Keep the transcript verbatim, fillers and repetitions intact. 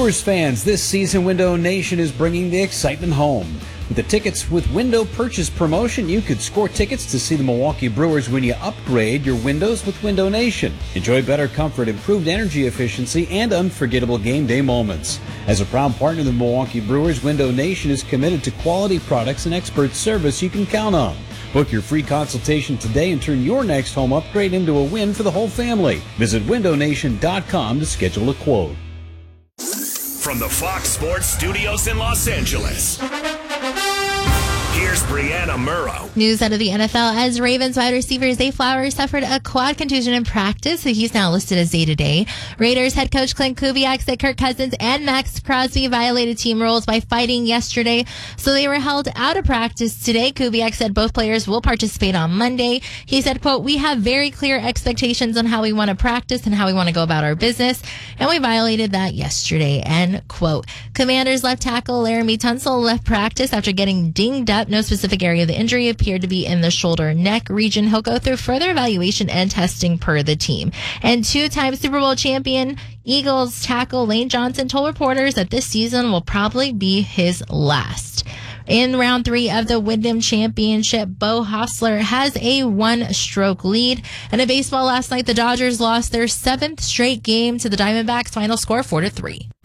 Brewers fans, this season Window Nation is bringing the excitement home. With the Tickets with Window purchase promotion, you could score tickets to see the Milwaukee Brewers when you upgrade your windows with Window Nation. Enjoy better comfort, improved energy efficiency, and unforgettable game day moments. As a proud partner of the Milwaukee Brewers, Window Nation is committed to quality products and expert service you can count on. Book your free consultation today and turn your next home upgrade into a win for the whole family. Visit window nation dot com to schedule a quote. From the Fox Sports Studios in Los Angeles, here's Brianna Murrow. News out of the N F L as Ravens wide receiver Zay Flowers suffered a quad contusion in practice, so he's now listed as day-to-day. Raiders head coach Clint Kubiak said Kirk Cousins and Max Crosby violated team rules by fighting yesterday, so they were held out of practice today. Kubiak said both players will participate on Monday. He said, quote, "We have very clear expectations on how we want to practice and how we want to go about our business, and we violated that yesterday," end quote. Commanders left tackle Laramie Tunsil left practice after getting dinged up. No specific area of the injury appeared to be in the shoulder neck region. He'll go through further evaluation and testing per the team. And two-time Super Bowl champion Eagles tackle Lane Johnson told reporters that this season will probably be his last. In round three of the Wyndham Championship, Bo Hostler has a one-stroke lead. And in baseball last night, the Dodgers lost their seventh straight game to the Diamondbacks. Final score four to three.